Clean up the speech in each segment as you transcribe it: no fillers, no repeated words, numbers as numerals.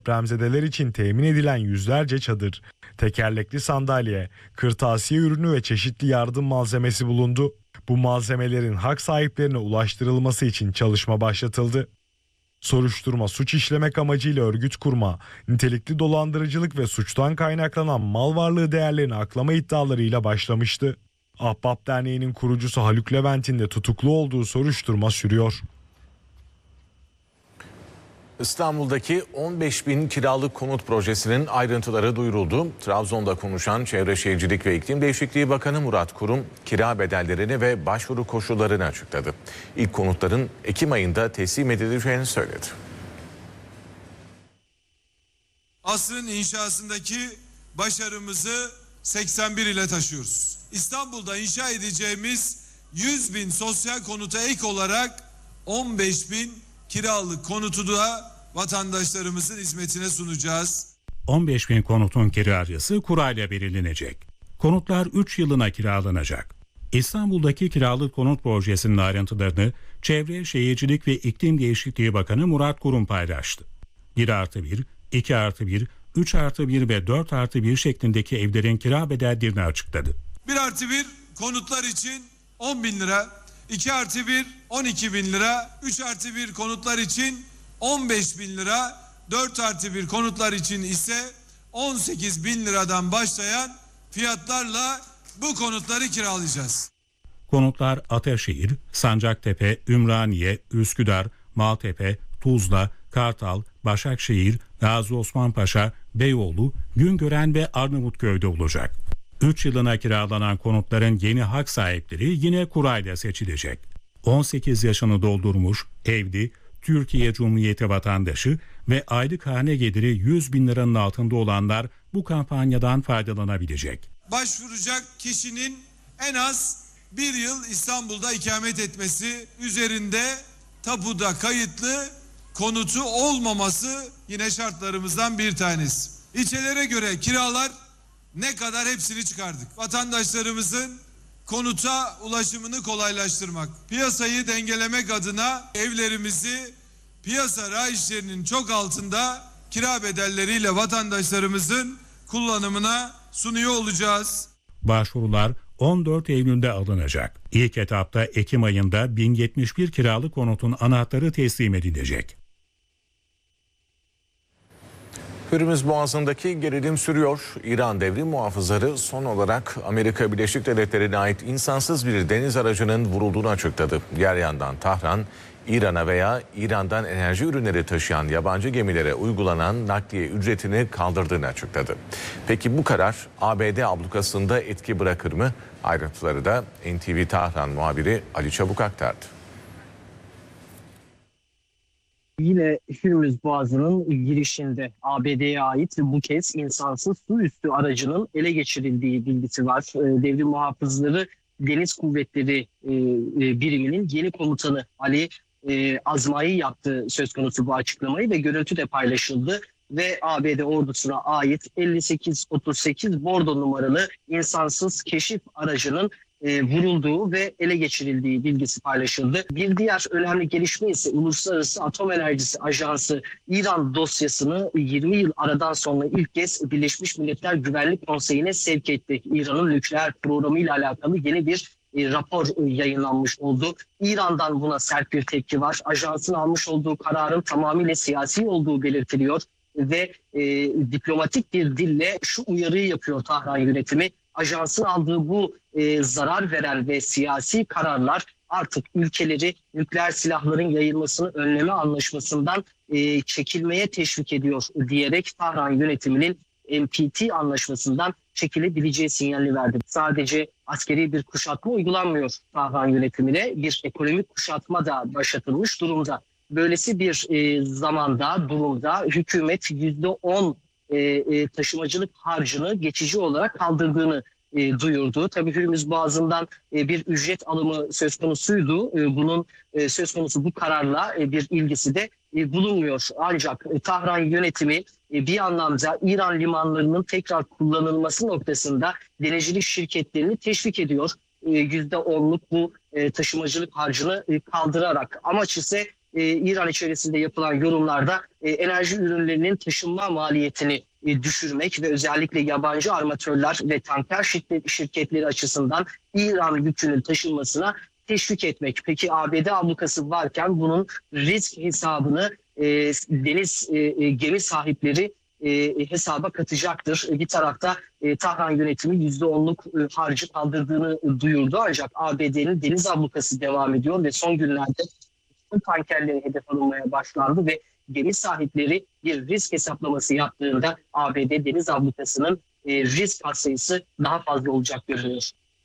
Depremzedeler için temin edilen yüzlerce çadır, tekerlekli sandalye, kırtasiye ürünü ve çeşitli yardım malzemesi bulundu. Bu malzemelerin hak sahiplerine ulaştırılması için çalışma başlatıldı. Soruşturma suç işlemek amacıyla örgüt kurma, nitelikli dolandırıcılık ve suçtan kaynaklanan mal varlığı değerlerini aklama iddialarıyla başlamıştı. Ahbap Derneği'nin kurucusu Haluk Levent'in de tutuklu olduğu soruşturma sürüyor. İstanbul'daki 15.000 kiralık konut projesinin ayrıntıları duyuruldu. Trabzon'da konuşan Çevre Şehircilik ve İklim Değişikliği Bakanı Murat Kurum, kira bedellerini ve başvuru koşullarını açıkladı. İlk konutların Ekim ayında teslim edileceğini söyledi. Asrın inşasındaki başarımızı 81 ile taşıyoruz. İstanbul'da inşa edeceğimiz 100.000 sosyal konuta ek olarak 15.000 kiralık konutu da vatandaşlarımızın hizmetine sunacağız. 15.000 konutun kiracısı kurayla belirlenecek. Konutlar 3 yılına kiralanacak. İstanbul'daki kiralık konut projesinin ayrıntılarını Çevre, Şehircilik ve İklim Değişikliği Bakanı Murat Kurum paylaştı. 1+1, 2+1, 3+1 ve 4+1 şeklindeki evlerin kira bedellerini açıkladı. 1+1 konutlar için 10.000 lira, 2+1 12.000 lira, 3+1 konutlar için 15.000 lira, 4+1 konutlar için ise 18.000 liradan başlayan fiyatlarla bu konutları kiralayacağız. Konutlar Ataşehir, Sancaktepe, Ümraniye, Üsküdar, Maltepe, Tuzla, Kartal, Başakşehir, Gazi Osman Paşa, Beyoğlu, Güngören ve Arnavutköy'de olacak. 3 yılına kiralanan konutların yeni hak sahipleri yine kurayla seçilecek. 18 yaşını doldurmuş, evli, Türkiye Cumhuriyeti vatandaşı ve aylık hane geliri 100.000 liranın altında olanlar bu kampanyadan faydalanabilecek. Başvuracak kişinin en az 1 yıl İstanbul'da ikamet etmesi, üzerinde tapuda kayıtlı konutu olmaması yine şartlarımızdan bir tanesi. İlçelere göre kiralar ne kadar hepsini çıkardık. Vatandaşlarımızın konuta ulaşımını kolaylaştırmak, piyasayı dengelemek adına evlerimizi piyasa rayişlerinin çok altında kira bedelleriyle vatandaşlarımızın kullanımına sunuyor olacağız. Başvurular 14 Eylül'de alınacak. İlk etapta Ekim ayında 1071 kiralık konutun anahtarı teslim edilecek. Hürmüz Boğazı'ndaki gerilim sürüyor. İran devrim muhafızları son olarak Amerika Birleşik Devletleri'ne ait insansız bir deniz aracının vurulduğunu açıkladı. Diğer yandan Tahran, İran'a veya İran'dan enerji ürünleri taşıyan yabancı gemilere uygulanan nakliye ücretini kaldırdığını açıkladı. Peki bu karar ABD ablukasında etki bırakır mı? Ayrıntıları da NTV Tahran muhabiri Ali Çabuk aktardı. Yine Hürmüz Boğazı'nın girişinde ABD'ye ait bu kez insansız su üstü aracının ele geçirildiği bilgisi var. Devrim muhafızları Deniz Kuvvetleri biriminin yeni komutanı Ali Azmai yaptı söz konusu bu açıklamayı ve görüntü de paylaşıldı. Ve ABD ordusuna ait 5838 bordo numaralı insansız keşif aracının vurulduğu ve ele geçirildiği bilgisi paylaşıldı. Bir diğer önemli gelişme ise Uluslararası Atom Enerjisi Ajansı İran dosyasını 20 yıl aradan sonra ilk kez Birleşmiş Milletler Güvenlik Konseyi'ne sevk etti. İran'ın nükleer programı ile alakalı yeni bir rapor yayınlanmış oldu. İran'dan buna sert bir tepki var. Ajansın almış olduğu kararın tamamıyla siyasi olduğu belirtiliyor ve diplomatik bir dille şu uyarıyı yapıyor Tahran yönetimi. Ajansın aldığı bu zarar veren ve siyasi kararlar artık ülkeleri nükleer silahların yayılmasını önleme anlaşmasından çekilmeye teşvik ediyor diyerek Tahran yönetiminin NPT anlaşmasından çekilebileceği sinyalini verdi. Sadece askeri bir kuşatma uygulanmıyor Tahran yönetimine, bir ekonomik kuşatma da başlatılmış durumda. Böylesi bir durumda hükümet %10 taşımacılık harcını geçici olarak kaldırdığını duyurdu. Tabii Hürmüz Boğazı'ndan bir ücret alımı söz konusuydu. Bunun söz konusu bu kararla bir ilgisi de bulunmuyor. Ancak Tahran yönetimi bir anlamda İran limanlarının tekrar kullanılması noktasında denizcilik şirketlerini teşvik ediyor. %10'luk bu taşımacılık harcını kaldırarak. Amaç ise İran içerisinde yapılan yorumlarda enerji ürünlerinin taşınma maliyetini düşürmek ve özellikle yabancı armatörler ve tanker şirketleri açısından İran yükünün taşınmasına teşvik etmek. Peki ABD ablukası varken bunun risk hesabını deniz gemi sahipleri hesaba katacaktır. Bir tarafta Tahran yönetimi %10'luk harcı kaldırdığını duyurdu. Ancak ABD'nin deniz ablukası devam ediyor ve son günlerde tankerlerin hedef alınmaya başlandı ve gemi sahipleri bir risk hesaplaması yaptığında ABD deniz ablukasının risk katsayısı daha fazla olacak görünüyor.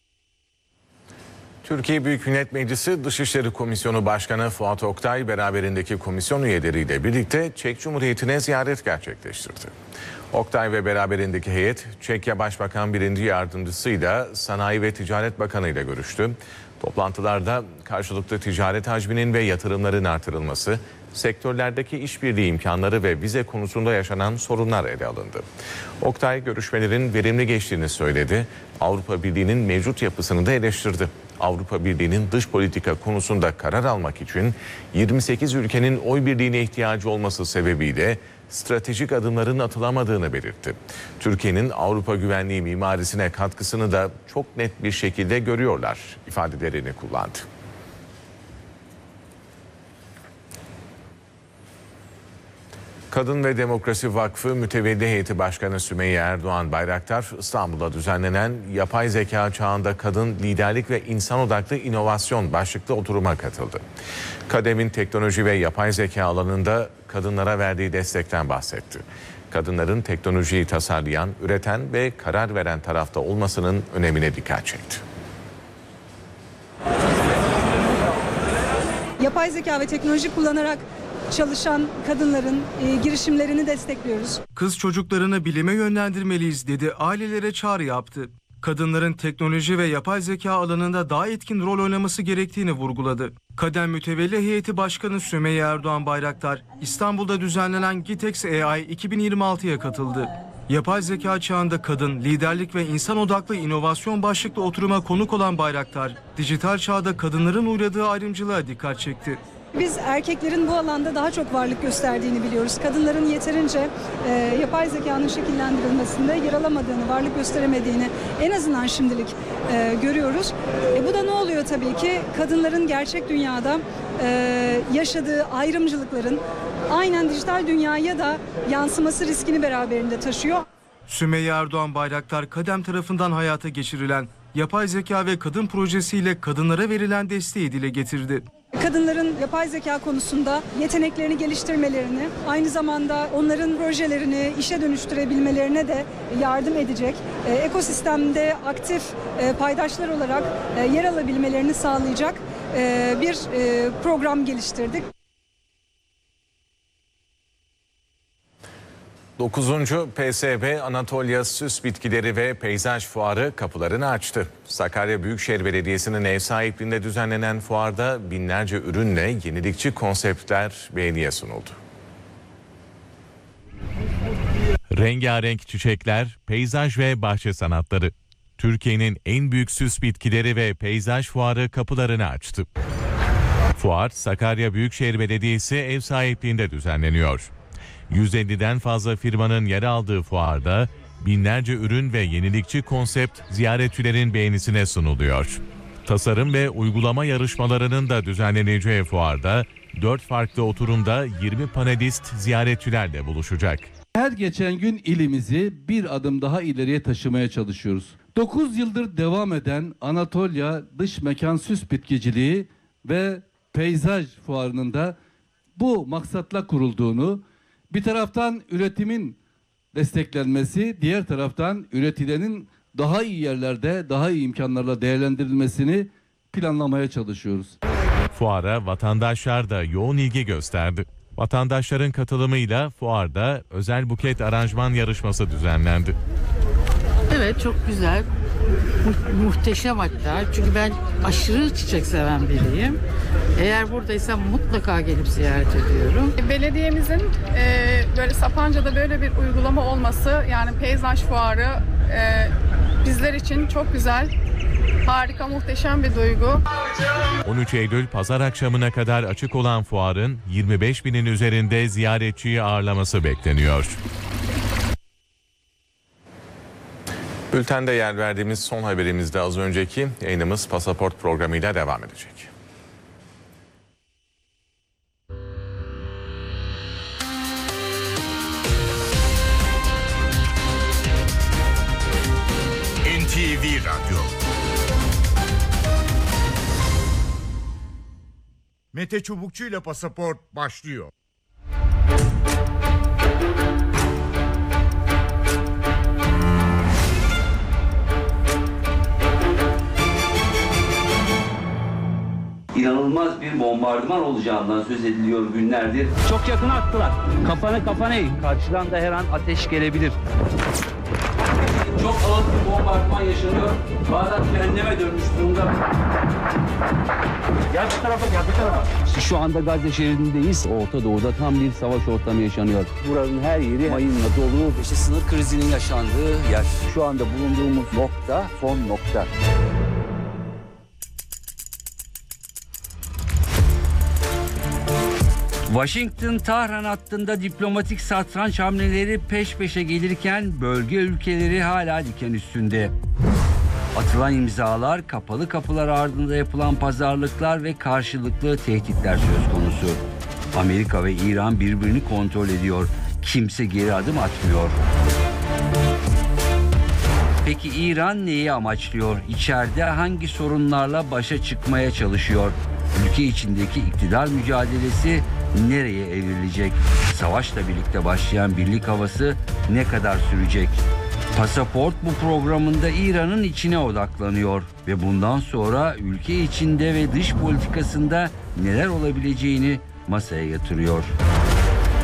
Türkiye Büyük Millet Meclisi Dışişleri Komisyonu Başkanı Fuat Oktay beraberindeki komisyon üyeleriyle birlikte Çek Cumhuriyeti'ne ziyaret gerçekleştirdi. Oktay ve beraberindeki heyet Çekya Başbakan 1. Yardımcısıyla Sanayi ve Ticaret Bakanı ile görüştü. Toplantılarda karşılıklı ticaret hacminin ve yatırımların artırılması, sektörlerdeki işbirliği imkanları ve vize konusunda yaşanan sorunlar ele alındı. Oktay görüşmelerin verimli geçtiğini söyledi. Avrupa Birliği'nin mevcut yapısını da eleştirdi. Avrupa Birliği'nin dış politika konusunda karar almak için 28 ülkenin oy birliğine ihtiyacı olması sebebiyle stratejik adımların atılamadığını belirtti. Türkiye'nin Avrupa güvenliği mimarisine katkısını da çok net bir şekilde görüyorlar ifadelerini kullandı. Kadın ve Demokrasi Vakfı Mütevelli Heyeti Başkanı Sümeyye Erdoğan Bayraktar, İstanbul'da düzenlenen Yapay Zeka Çağında Kadın Liderlik ve İnsan Odaklı İnovasyon başlıklı oturuma katıldı. KADEM'in teknoloji ve yapay zeka alanında kadınlara verdiği destekten bahsetti. Kadınların teknolojiyi tasarlayan, üreten ve karar veren tarafta olmasının önemine dikkat çekti. Yapay zeka ve teknoloji kullanarak çalışan kadınların girişimlerini destekliyoruz. Kız çocuklarını bilime yönlendirmeliyiz dedi, ailelere çağrı yaptı. Kadınların teknoloji ve yapay zeka alanında daha etkin rol oynaması gerektiğini vurguladı. KADEM Mütevelli Heyeti Başkanı Sümeyye Erdoğan Bayraktar, İstanbul'da düzenlenen Gitex AI 2026'ya katıldı. Yapay zeka çağında kadın, liderlik ve insan odaklı inovasyon başlıklı oturuma konuk olan Bayraktar, dijital çağda kadınların uğradığı ayrımcılığa dikkat çekti. Biz erkeklerin bu alanda daha çok varlık gösterdiğini biliyoruz. Kadınların yeterince yapay zekanın şekillendirilmesinde yer alamadığını, varlık gösteremediğini en azından şimdilik görüyoruz. Bu da ne oluyor tabii ki? Kadınların gerçek dünyada yaşadığı ayrımcılıkların aynen dijital dünyaya da yansıması riskini beraberinde taşıyor. Sümeyye Erdoğan Bayraktar, KADEM tarafından hayata geçirilen yapay zeka ve kadın projesiyle kadınlara verilen desteği dile getirdi. Kadınların yapay zeka konusunda yeteneklerini geliştirmelerini, aynı zamanda onların projelerini işe dönüştürebilmelerine de yardım edecek, ekosistemde aktif paydaşlar olarak yer alabilmelerini sağlayacak bir program geliştirdik. 9. PSB Anatolia Süs Bitkileri ve Peyzaj Fuarı kapılarını açtı. Sakarya Büyükşehir Belediyesi'nin ev sahipliğinde düzenlenen fuarda binlerce ürünle yenilikçi konseptler beğeniye sunuldu. Rengarenk çiçekler, peyzaj ve bahçe sanatları. Türkiye'nin en büyük süs bitkileri ve peyzaj fuarı kapılarını açtı. Fuar, Sakarya Büyükşehir Belediyesi ev sahipliğinde düzenleniyor. 150'den fazla firmanın yer aldığı fuarda binlerce ürün ve yenilikçi konsept ziyaretçilerin beğenisine sunuluyor. Tasarım ve uygulama yarışmalarının da düzenleneceği fuarda 4 farklı oturumda 20 panelist ziyaretçilerle buluşacak. Her geçen gün ilimizi bir adım daha ileriye taşımaya çalışıyoruz. 9 yıldır devam eden Anatolia Dış Mekan Süs Bitkiciliği ve Peyzaj Fuarı'nın da bu maksatla kurulduğunu, bir taraftan üretimin desteklenmesi, diğer taraftan üretilenin daha iyi yerlerde, daha iyi imkanlarla değerlendirilmesini planlamaya çalışıyoruz. Fuara vatandaşlar da yoğun ilgi gösterdi. Vatandaşların katılımıyla fuarda özel buket aranjman yarışması düzenlendi. Evet, çok güzel. Muhteşem hatta. Çünkü ben aşırı çiçek seven biriyim. Eğer buradaysam mutlaka gelip ziyaret ediyorum. Belediyemizin böyle Sapanca'da böyle bir uygulama olması, yani peyzaj fuarı bizler için çok güzel. Harika, muhteşem bir duygu. 13 Eylül pazar akşamına kadar açık olan fuarın 25 binin üzerinde ziyaretçiyi ağırlaması bekleniyor. Bültende yer verdiğimiz son haberimizde az önceki yayınımız pasaport programıyla devam edecek. NTV Radyo. Mete Çubukçu ile Pasaport başlıyor. İnanılmaz bir bombardıman olacağından söz ediliyor günlerdir. Çok yakın attılar. Kafana eğ. Karşıdan da her an ateş gelebilir. Çok ağır bir bombardıman yaşanıyor. Bağdat cehenneme dönmüş durumda. Gel bu tarafa. Şu anda Gazze şehrindeyiz. Orta Doğu'da tam bir savaş ortamı yaşanıyor. Buranın her yeri mayınla dolu. İşte sınır krizinin yaşandığı yer. Şu anda bulunduğumuz nokta son nokta. Washington-Tahran hattında diplomatik satranç hamleleri peş peşe gelirken bölge ülkeleri hala diken üstünde. Atılan imzalar, kapalı kapılar ardında yapılan pazarlıklar ve karşılıklı tehditler söz konusu. Amerika ve İran birbirini kontrol ediyor. Kimse geri adım atmıyor. Peki İran neyi amaçlıyor? İçeride hangi sorunlarla başa çıkmaya çalışıyor? Ülke içindeki iktidar mücadelesi nereye evrilecek? Savaşla birlikte başlayan birlik havası ne kadar sürecek? Pasaport bu programında İran'ın içine odaklanıyor ve bundan sonra ülke içinde ve dış politikasında neler olabileceğini masaya yatırıyor.